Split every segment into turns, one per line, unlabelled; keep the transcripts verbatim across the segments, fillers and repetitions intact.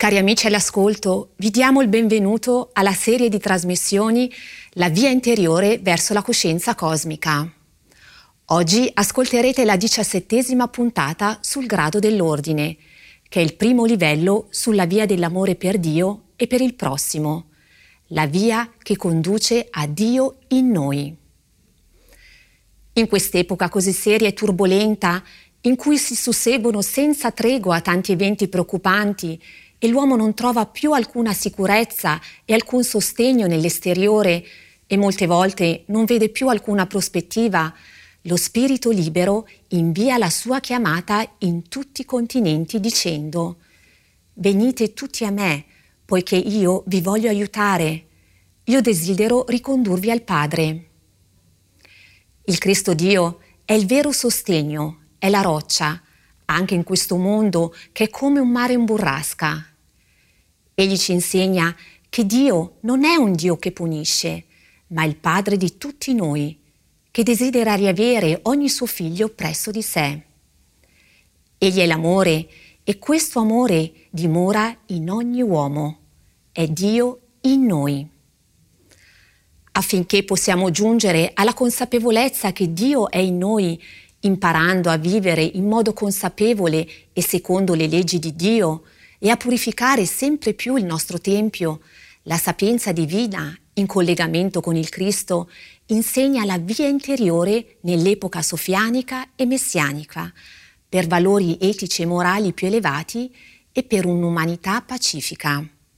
Cari amici all'ascolto, vi diamo il benvenuto alla serie di trasmissioni La via interiore verso la coscienza cosmica. Oggi ascolterete la diciassettesima puntata sul grado dell'ordine, che è il primo livello sulla via dell'amore per Dio e per il prossimo, la via che conduce a Dio in noi. In quest'epoca così seria e turbolenta, in cui si susseguono senza tregua tanti eventi preoccupanti e l'uomo non trova più alcuna sicurezza e alcun sostegno nell'esteriore e molte volte non vede più alcuna prospettiva, lo spirito libero invia la sua chiamata in tutti i continenti dicendo: venite tutti a me, poiché io vi voglio aiutare. Io desidero ricondurvi al Padre. Il Cristo Dio è il vero sostegno, è la roccia, anche in questo mondo che è come un mare in burrasca. Egli ci insegna che Dio non è un Dio che punisce, ma il Padre di tutti noi, che desidera riavere ogni suo figlio presso di sé. Egli è l'amore e questo amore dimora in ogni uomo. È Dio in noi. Affinché possiamo giungere alla consapevolezza che Dio è in noi, imparando a vivere in modo consapevole e secondo le leggi di Dio e a purificare sempre più il nostro tempio, la sapienza divina, in collegamento con il Cristo, insegna la via interiore nell'epoca sofianica e messianica, per valori etici e morali più elevati e per un'umanità pacifica.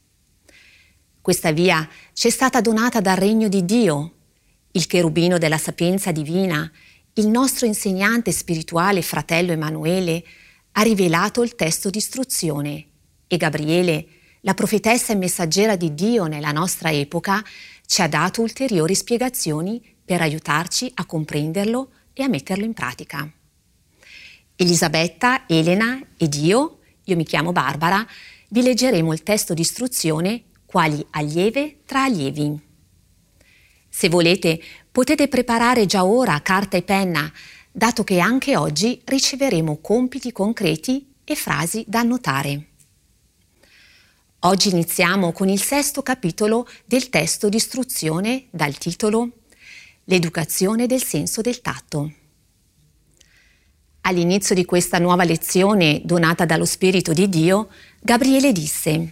Questa via ci è stata donata dal Regno di Dio, il cherubino della sapienza divina. Il nostro insegnante spirituale, fratello Emanuele, ha rivelato il testo di istruzione e Gabriele, la profetessa e messaggera di Dio nella nostra epoca, ci ha dato ulteriori spiegazioni per aiutarci a comprenderlo e a metterlo in pratica. Elisabetta, Elena ed io, io mi chiamo Barbara, vi leggeremo il testo di istruzione quali allieve tra allievi. Se volete, potete preparare già ora carta e penna, dato che anche oggi riceveremo compiti concreti e frasi da annotare. Oggi iniziamo con il sesto capitolo del testo di istruzione dal titolo L'educazione del senso del tatto. All'inizio di questa nuova lezione donata dallo Spirito di Dio, Gabriele disse: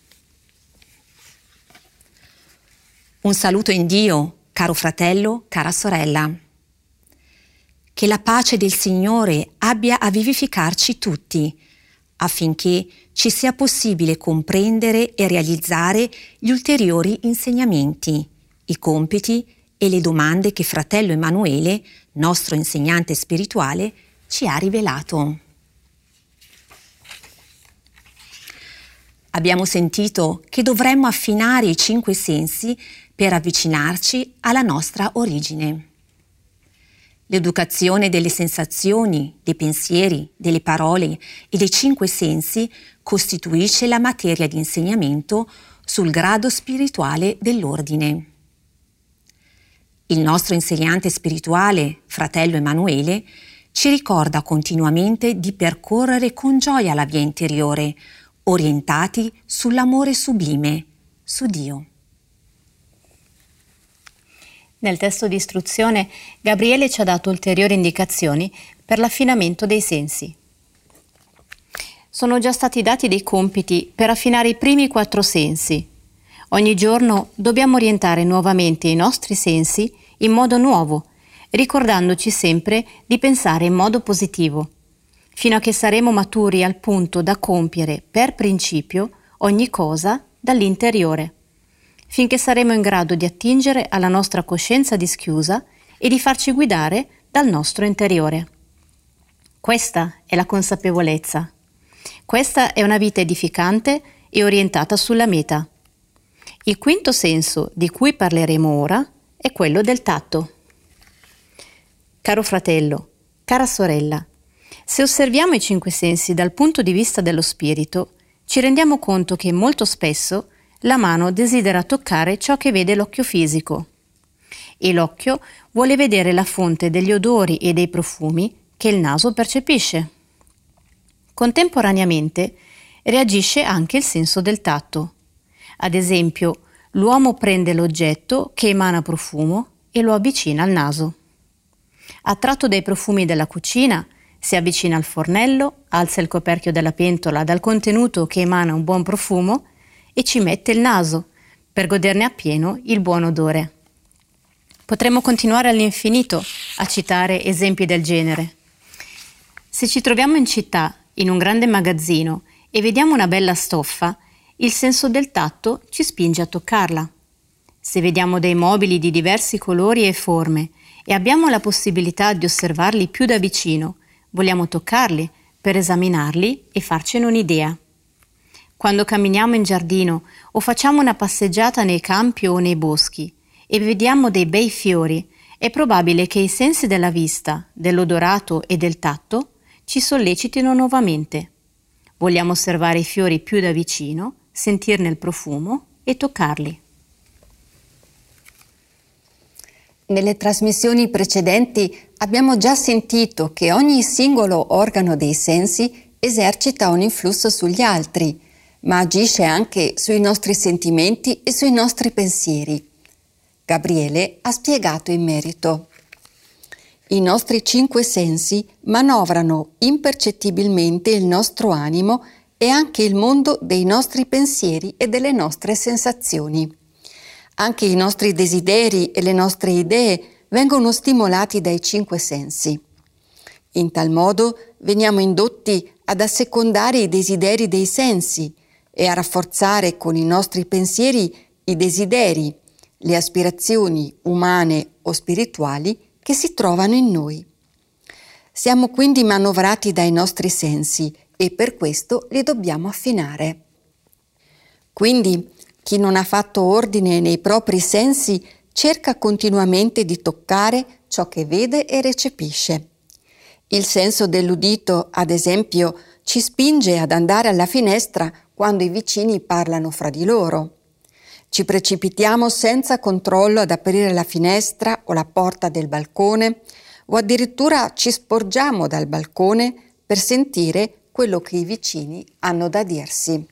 un saluto in Dio, caro fratello, cara sorella. Che la pace del Signore abbia a vivificarci tutti, affinché ci sia possibile comprendere e realizzare gli ulteriori insegnamenti, i compiti e le domande che fratello Emanuele, nostro insegnante spirituale, ci ha rivelato. Abbiamo sentito che dovremmo affinare i cinque sensi per avvicinarci alla nostra origine. L'educazione delle sensazioni, dei pensieri, delle parole e dei cinque sensi costituisce la materia di insegnamento sul grado spirituale dell'ordine. Il nostro insegnante spirituale, fratello Emanuele, ci ricorda continuamente di percorrere con gioia la via interiore, orientati sull'amore sublime, su Dio.
Nel testo di istruzione, Gabriele ci ha dato ulteriori indicazioni per l'affinamento dei sensi. Sono già stati dati dei compiti per affinare i primi quattro sensi. Ogni giorno dobbiamo orientare nuovamente i nostri sensi in modo nuovo, ricordandoci sempre di pensare in modo positivo, fino a che saremo maturi al punto da compiere per principio ogni cosa dall'interiore, finché saremo in grado di attingere alla nostra coscienza dischiusa e di farci guidare dal nostro interiore. Questa è la consapevolezza. Questa è una vita edificante e orientata sulla meta. Il quinto senso di cui parleremo ora è quello del tatto. Caro fratello, cara sorella, se osserviamo i cinque sensi dal punto di vista dello spirito, ci rendiamo conto che molto spesso la mano desidera toccare ciò che vede l'occhio fisico e l'occhio vuole vedere la fonte degli odori e dei profumi che il naso percepisce. Contemporaneamente Reagisce anche il senso del tatto. Ad esempio, l'uomo prende l'oggetto che emana profumo e lo avvicina al naso. Attratto dai profumi della cucina, si avvicina al fornello, alza il coperchio della pentola dal contenuto che emana un buon profumo e ci mette il naso per goderne appieno il buon odore. Potremmo continuare all'infinito a citare esempi del genere. Se ci troviamo in città, in un grande magazzino, e vediamo una bella stoffa, il senso del tatto ci spinge a toccarla. Se vediamo dei mobili di diversi colori e forme e abbiamo la possibilità di osservarli più da vicino, vogliamo toccarli per esaminarli e farcene un'idea. Quando camminiamo in giardino o facciamo una passeggiata nei campi o nei boschi e vediamo dei bei fiori, è probabile che i sensi della vista, dell'odorato e del tatto ci sollecitino nuovamente. Vogliamo osservare i fiori più da vicino, sentirne il profumo e toccarli.
Nelle trasmissioni precedenti abbiamo già sentito che ogni singolo organo dei sensi esercita un influsso sugli altri, ma agisce anche sui nostri sentimenti e sui nostri pensieri. Gabriele ha spiegato in merito. I nostri cinque sensi manovrano impercettibilmente il nostro animo e anche il mondo dei nostri pensieri e delle nostre sensazioni. Anche i nostri desideri e le nostre idee vengono stimolati dai cinque sensi. In tal modo veniamo indotti ad assecondare i desideri dei sensi e a rafforzare con i nostri pensieri i desideri, le aspirazioni umane o spirituali che si trovano in noi. Siamo quindi manovrati dai nostri sensi e per questo li dobbiamo affinare. Quindi chi non ha fatto ordine nei propri sensi cerca continuamente di toccare ciò che vede e recepisce. Il senso dell'udito, ad esempio, ci spinge ad andare alla finestra quando i vicini parlano fra di loro. Ci precipitiamo senza controllo ad aprire la finestra o la porta del balcone o addirittura ci sporgiamo dal balcone per sentire quello che i vicini hanno da dirsi.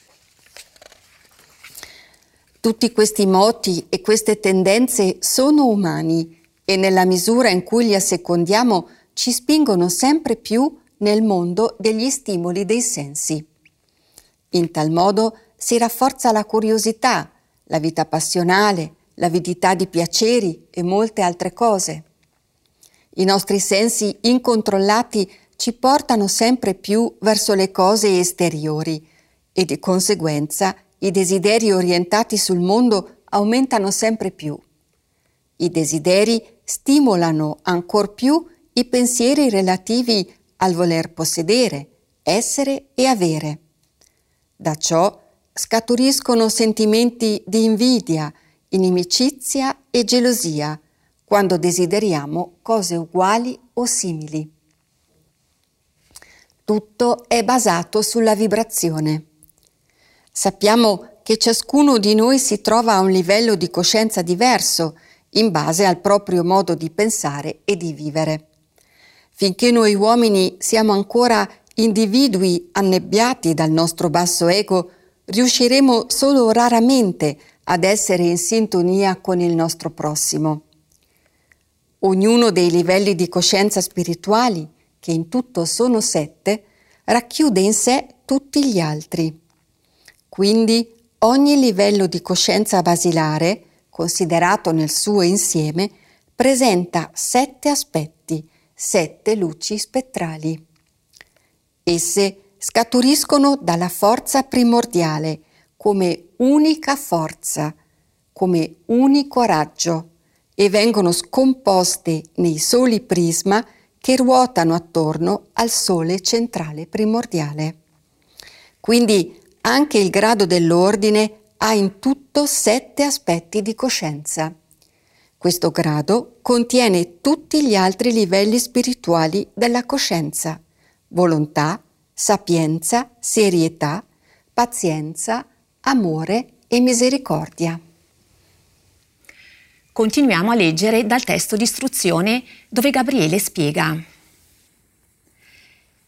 Tutti questi moti e queste tendenze sono umani e nella misura in cui li assecondiamo ci spingono sempre più nel mondo degli stimoli dei sensi. In tal modo si rafforza la curiosità, la vita passionale, l'avidità di piaceri e molte altre cose. I nostri sensi incontrollati ci portano sempre più verso le cose esteriori e di conseguenza i desideri orientati sul mondo aumentano sempre più. I desideri stimolano ancor più i pensieri relativi al voler possedere, essere e avere. Da ciò scaturiscono sentimenti di invidia, inimicizia e gelosia quando desideriamo cose uguali o simili. Tutto è basato sulla vibrazione. Sappiamo che ciascuno di noi si trova a un livello di coscienza diverso in base al proprio modo di pensare e di vivere. Finché noi uomini siamo ancora individui annebbiati dal nostro basso ego, riusciremo solo raramente ad essere in sintonia con il nostro prossimo. Ognuno dei livelli di coscienza spirituali, che in tutto sono sette, racchiude in sé tutti gli altri. Quindi ogni livello di coscienza basilare, considerato nel suo insieme, presenta sette aspetti, sette luci spettrali. Esse scaturiscono dalla forza primordiale come unica forza, come unico raggio e vengono scomposte nei soli prisma che ruotano attorno al sole centrale primordiale. Quindi anche il grado dell'ordine ha in tutto sette aspetti di coscienza. Questo grado contiene tutti gli altri livelli spirituali della coscienza: volontà, sapienza, serietà, pazienza, amore e misericordia.
Continuiamo a leggere dal testo di istruzione dove Gabriele spiega: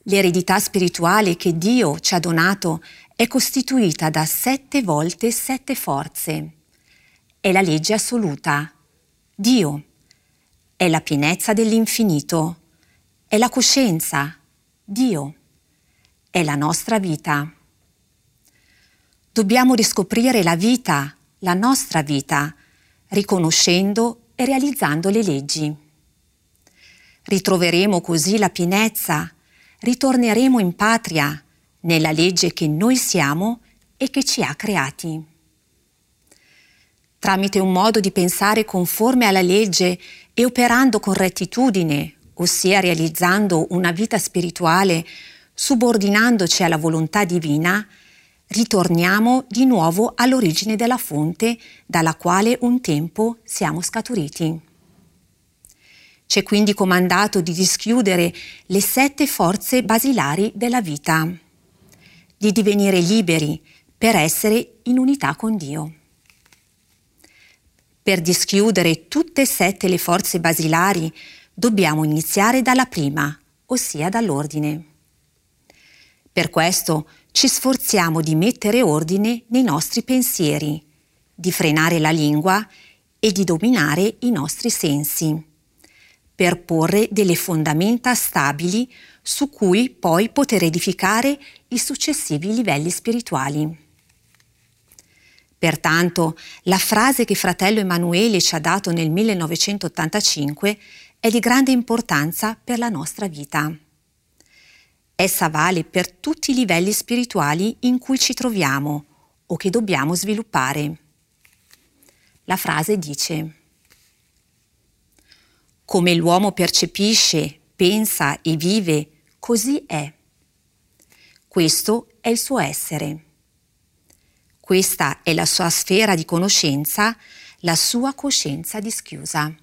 L'eredità spirituale che Dio ci ha donato è costituita da sette volte sette forze. È la legge assoluta, Dio. È la pienezza dell'infinito. È la coscienza, Dio. È la nostra vita. Dobbiamo riscoprire la vita, la nostra vita, riconoscendo e realizzando le leggi. Ritroveremo così la pienezza, ritorneremo in patria, nella legge che noi siamo e che ci ha creati. Tramite un modo di pensare conforme alla legge e operando con rettitudine, ossia realizzando una vita spirituale, subordinandoci alla volontà divina, ritorniamo di nuovo all'origine della fonte dalla quale un tempo siamo scaturiti. C'è quindi comandato di dischiudere le sette forze basilari della vita, di divenire liberi per essere in unità con Dio. Per dischiudere tutte e sette le forze basilari dobbiamo iniziare dalla prima, ossia dall'ordine. Per questo ci sforziamo di mettere ordine nei nostri pensieri, di frenare la lingua e di dominare i nostri sensi, per porre delle fondamenta stabili su cui poi poter edificare i successivi livelli spirituali. Pertanto, la frase che fratello Emanuele ci ha dato nel millenovecentottantacinque è di grande importanza per la nostra vita. Essa vale per tutti i livelli spirituali in cui ci troviamo o che dobbiamo sviluppare. La frase dice: come l'uomo percepisce, pensa e vive, così è. Questo è il suo essere. Questa è la sua sfera di conoscenza, la sua coscienza dischiusa.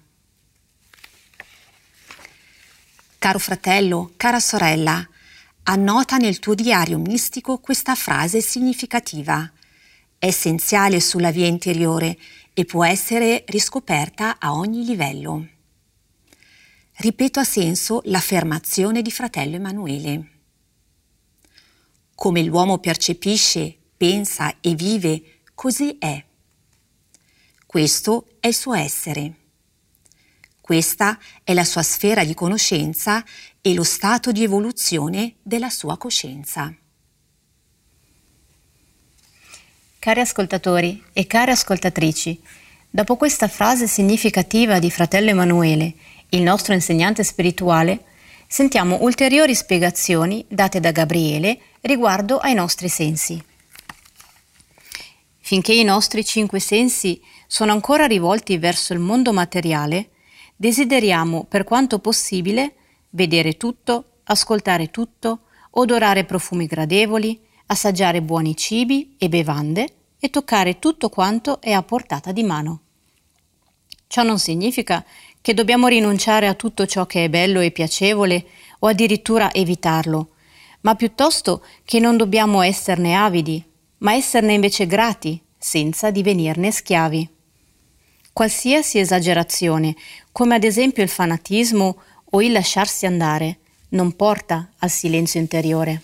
Caro fratello, cara sorella, annota nel tuo diario mistico questa frase significativa. È essenziale sulla via interiore e può essere riscoperta a ogni livello. Ripeto a senso l'affermazione di fratello Emanuele. Come l'uomo percepisce, pensa e vive, così è. Questo è il suo essere. Questa è la sua sfera di conoscenza e lo stato di evoluzione della sua coscienza.
Cari ascoltatori e care ascoltatrici, dopo questa frase significativa di fratello Emanuele, il nostro insegnante spirituale, sentiamo ulteriori spiegazioni date da Gabriele riguardo ai nostri sensi. Finché i nostri cinque sensi sono ancora rivolti verso il mondo materiale, desideriamo per quanto possibile vedere tutto, ascoltare tutto, odorare profumi gradevoli, assaggiare buoni cibi e bevande e toccare tutto quanto è a portata di mano. Ciò non significa che dobbiamo rinunciare a tutto ciò che è bello e piacevole o addirittura evitarlo, ma piuttosto che non dobbiamo esserne avidi, ma esserne invece grati, senza divenirne schiavi. Qualsiasi esagerazione, come ad esempio il fanatismo o il lasciarsi andare, non porta al silenzio interiore.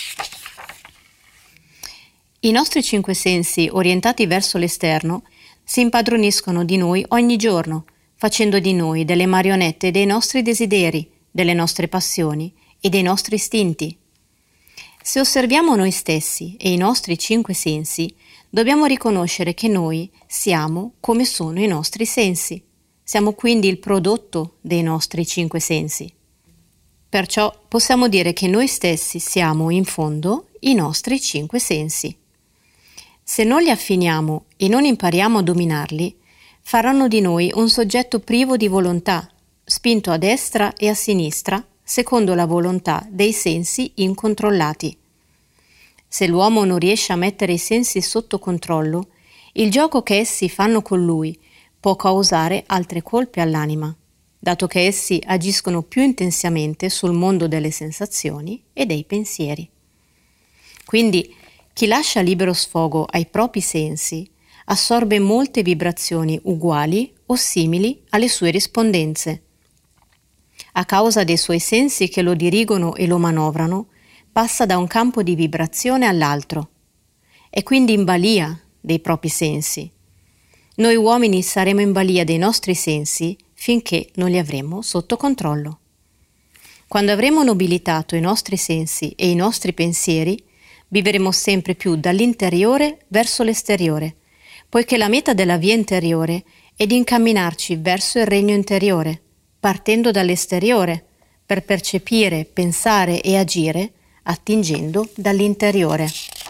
I nostri cinque sensi, orientati verso l'esterno, si impadroniscono di noi ogni giorno, facendo di noi delle marionette dei nostri desideri, delle nostre passioni e dei nostri istinti. Se osserviamo noi stessi e i nostri cinque sensi, dobbiamo riconoscere che noi siamo come sono i nostri sensi. Siamo quindi il prodotto dei nostri cinque sensi. Perciò possiamo dire che noi stessi siamo, in fondo, i nostri cinque sensi. Se non li affiniamo e non impariamo a dominarli, faranno di noi un soggetto privo di volontà, spinto a destra e a sinistra, secondo la volontà dei sensi incontrollati. Se l'uomo non riesce a mettere i sensi sotto controllo, il gioco che essi fanno con lui può causare altre colpe all'anima, dato che essi agiscono più intensamente sul mondo delle sensazioni e dei pensieri. Quindi, chi lascia libero sfogo ai propri sensi assorbe molte vibrazioni uguali o simili alle sue rispondenze. a causa dei suoi sensi che lo dirigono e lo manovrano, passa da un campo di vibrazione all'altro. È quindi in balia dei propri sensi. Noi uomini saremo in balia dei nostri sensi finché non li avremo sotto controllo. Quando avremo nobilitato i nostri sensi e i nostri pensieri, vivremo sempre più dall'interiore verso l'esteriore, poiché la meta della via interiore è di incamminarci verso il regno interiore, partendo dall'esteriore, per percepire, pensare e agire attingendo dall'interiore.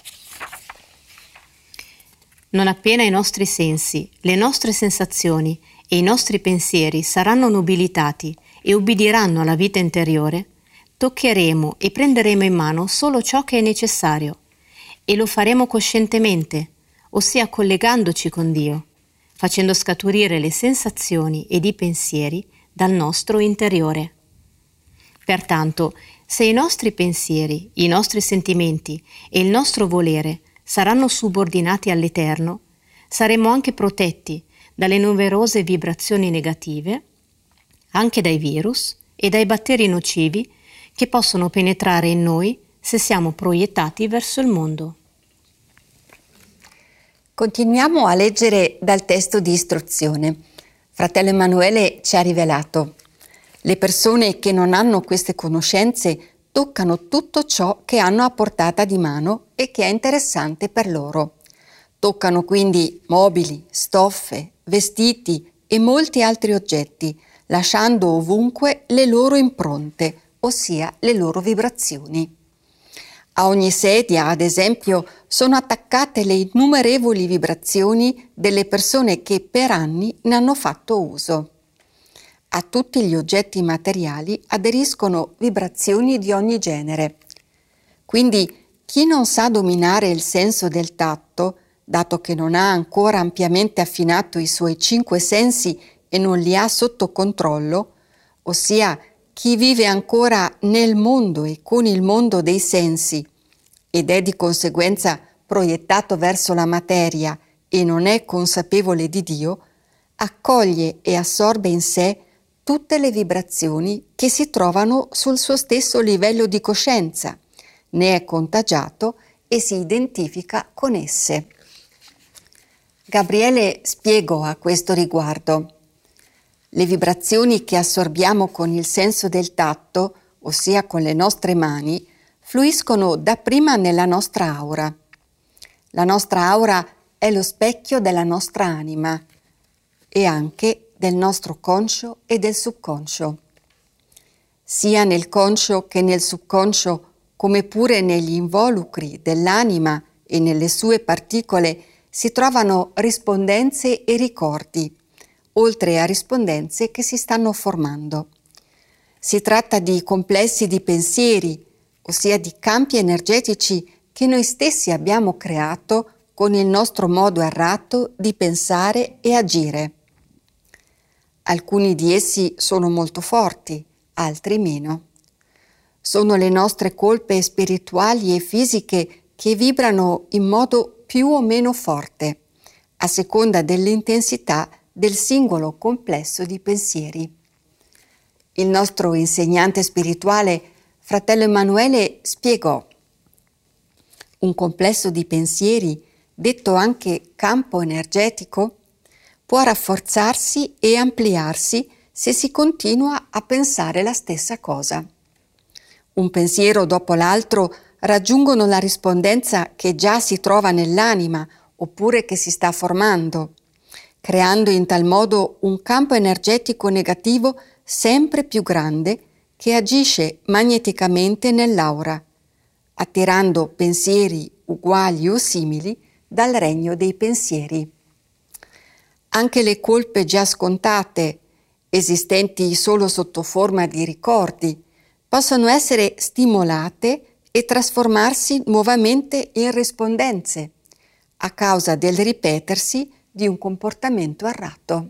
Non appena i nostri sensi, le nostre sensazioni e i nostri pensieri saranno nobilitati e ubbidiranno alla vita interiore, toccheremo e prenderemo in mano solo ciò che è necessario e lo faremo coscientemente, ossia collegandoci con Dio, facendo scaturire le sensazioni ed i pensieri dal nostro interiore. Pertanto, se i nostri pensieri, i nostri sentimenti e il nostro volere saranno subordinati all'Eterno, saremo anche protetti dalle numerose vibrazioni negative, anche dai virus e dai batteri nocivi che possono penetrare in noi se siamo proiettati verso il mondo.
Continuiamo a leggere dal testo di istruzione. Fratello Emanuele ci ha rivelato: le persone che non hanno queste conoscenze toccano tutto ciò che hanno a portata di mano e che è interessante per loro. Toccano quindi mobili, stoffe, vestiti e molti altri oggetti, lasciando ovunque le loro impronte, ossia le loro vibrazioni. A ogni sedia, ad esempio, sono attaccate le innumerevoli vibrazioni delle persone che per anni ne hanno fatto uso. A tutti gli oggetti materiali aderiscono vibrazioni di ogni genere. Quindi chi non sa dominare il senso del tatto, dato che non ha ancora ampiamente affinato i suoi cinque sensi e non li ha sotto controllo, ossia chi vive ancora nel mondo e con il mondo dei sensi ed è di conseguenza proiettato verso la materia e non è consapevole di Dio, accoglie e assorbe in sé tutte le vibrazioni che si trovano sul suo stesso livello di coscienza, ne è contagiato e si identifica con esse. Gabriele spiegò a questo riguardo: le vibrazioni che assorbiamo con il senso del tatto, ossia con le nostre mani, fluiscono dapprima nella nostra aura. La nostra aura è lo specchio della nostra anima e anche del nostro conscio e del subconscio. Sia nel conscio che nel subconscio, come pure negli involucri dell'anima e nelle sue particole, si trovano rispondenze e ricordi, oltre a rispondenze che si stanno formando. Si tratta di complessi di pensieri, ossia di campi energetici che noi stessi abbiamo creato con il nostro modo errato di pensare e agire. Alcuni di essi sono molto forti, altri meno. Sono le nostre colpe spirituali e fisiche che vibrano in modo più o meno forte, a seconda dell'intensità del singolo complesso di pensieri. Il nostro insegnante spirituale, fratello Emanuele, spiegò: un complesso di pensieri, detto anche campo energetico, può rafforzarsi e ampliarsi se si continua a pensare la stessa cosa. Un pensiero dopo l'altro raggiungono la rispondenza che già si trova nell'anima oppure che si sta formando, creando in tal modo un campo energetico negativo sempre più grande che agisce magneticamente nell'aura, attirando pensieri uguali o simili dal regno dei pensieri. Anche le colpe già scontate, esistenti solo sotto forma di ricordi, possono essere stimolate e trasformarsi nuovamente in rispondenze, a causa del ripetersi di un comportamento errato.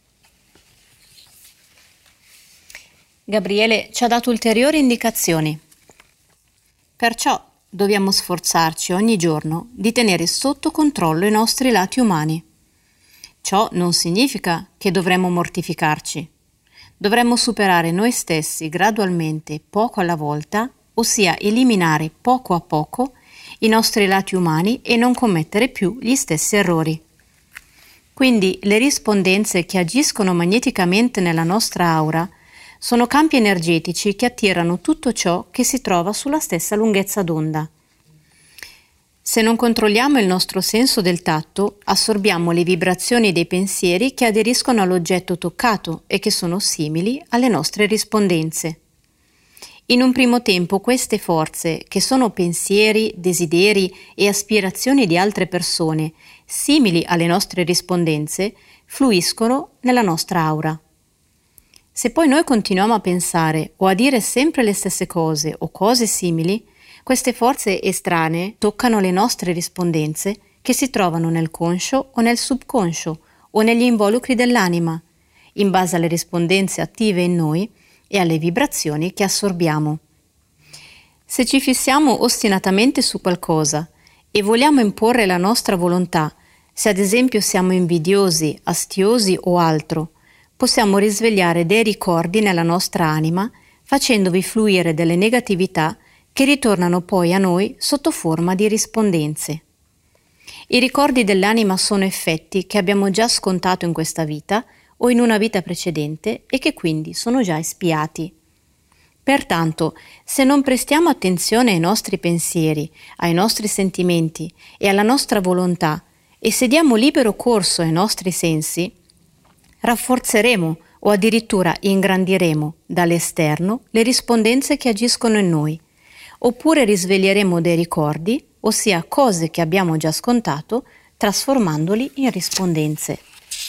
Gabriele ci ha dato ulteriori indicazioni. Perciò dobbiamo sforzarci ogni giorno di tenere sotto controllo i nostri lati umani. Ciò non significa che dovremmo mortificarci. dovremmo superare noi stessi gradualmente, poco alla volta, ossia eliminare poco a poco i nostri lati umani e non commettere più gli stessi errori. Quindi le rispondenze che agiscono magneticamente nella nostra aura sono campi energetici che attirano tutto ciò che si trova sulla stessa lunghezza d'onda. Se non controlliamo il nostro senso del tatto, assorbiamo le vibrazioni dei pensieri che aderiscono all'oggetto toccato e che sono simili alle nostre rispondenze. In un primo tempo queste forze, che sono pensieri, desideri e aspirazioni di altre persone, simili alle nostre rispondenze, fluiscono nella nostra aura. Se poi noi continuiamo a pensare o a dire sempre le stesse cose o cose simili, queste forze estranee toccano le nostre rispondenze che si trovano nel conscio o nel subconscio o negli involucri dell'anima, in base alle rispondenze attive in noi e alle vibrazioni che assorbiamo. Se ci fissiamo ostinatamente su qualcosa e vogliamo imporre la nostra volontà, se ad esempio siamo invidiosi, astiosi o altro, possiamo risvegliare dei ricordi nella nostra anima facendovi fluire delle negatività che ritornano poi a noi sotto forma di rispondenze. I ricordi dell'anima sono effetti che abbiamo già scontato in questa vita o in una vita precedente e che quindi sono già espiati. Pertanto, se non prestiamo attenzione ai nostri pensieri, ai nostri sentimenti e alla nostra volontà e se diamo libero corso ai nostri sensi, rafforzeremo o addirittura ingrandiremo dall'esterno le rispondenze che agiscono in noi, oppure risveglieremo dei ricordi, ossia cose che abbiamo già scontato, trasformandoli in rispondenze.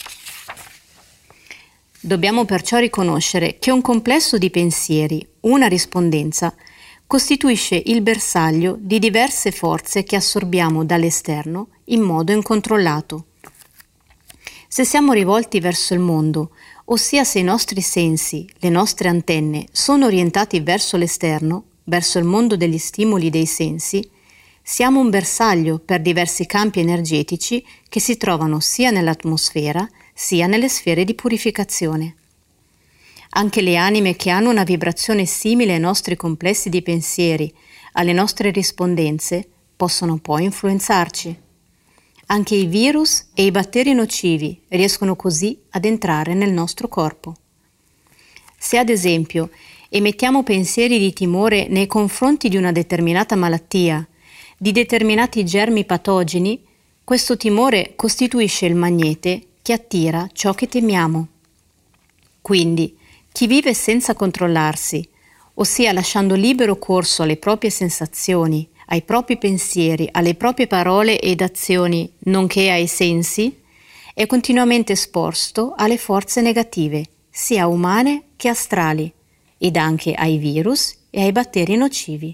Dobbiamo perciò riconoscere che un complesso di pensieri, una rispondenza, costituisce il bersaglio di diverse forze che assorbiamo dall'esterno in modo incontrollato. Se siamo rivolti verso il mondo, ossia se i nostri sensi, le nostre antenne, sono orientati verso l'esterno, verso il mondo degli stimoli dei sensi, siamo un bersaglio per diversi campi energetici che si trovano sia nell'atmosfera sia nelle sfere di purificazione. Anche le anime che hanno una vibrazione simile ai nostri complessi di pensieri, alle nostre rispondenze, possono poi influenzarci. Anche i virus e i batteri nocivi riescono così ad entrare nel nostro corpo. Se ad esempio emettiamo pensieri di timore nei confronti di una determinata malattia, di determinati germi patogeni, questo timore costituisce il magnete che attira ciò che temiamo. Quindi, chi vive senza controllarsi, ossia lasciando libero corso alle proprie sensazioni, ai propri pensieri, alle proprie parole ed azioni, nonché ai sensi, è continuamente esposto alle forze negative, sia umane che astrali, ed anche ai virus e ai batteri nocivi.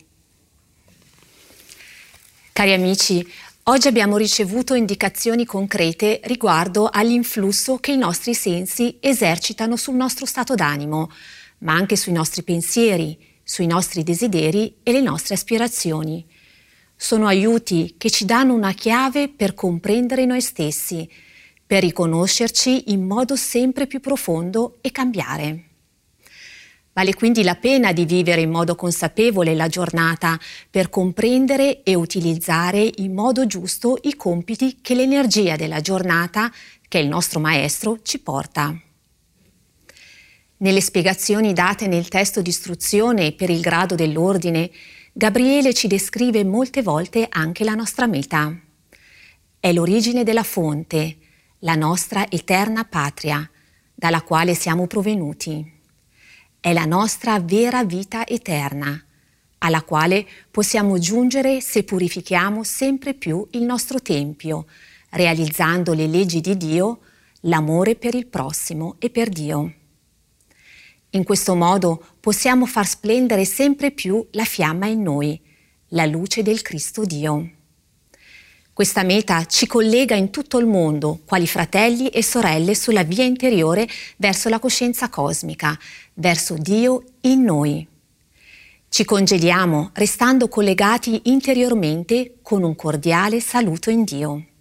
Cari amici, oggi abbiamo ricevuto indicazioni concrete riguardo all'influsso che i nostri sensi esercitano sul nostro stato d'animo, ma anche sui nostri pensieri, sui nostri desideri e le nostre aspirazioni. Sono aiuti che ci danno una chiave per comprendere noi stessi, per riconoscerci in modo sempre più profondo e cambiare. Vale quindi la pena di vivere in modo consapevole la giornata per comprendere e utilizzare in modo giusto i compiti che l'energia della giornata, che è il nostro maestro, ci porta. Nelle spiegazioni date nel testo di istruzione per il grado dell'ordine, Gabriele ci descrive molte volte anche la nostra meta. È l'origine della fonte, la nostra eterna patria, dalla quale siamo provenuti. È la nostra vera vita eterna, alla quale possiamo giungere se purifichiamo sempre più il nostro tempio, realizzando le leggi di Dio, l'amore per il prossimo e per Dio. In questo modo possiamo far splendere sempre più la fiamma in noi, la luce del Cristo Dio. Questa meta ci collega in tutto il mondo, quali fratelli e sorelle sulla via interiore verso la coscienza cosmica, verso Dio in noi. Ci congediamo restando collegati interiormente con un cordiale saluto in Dio.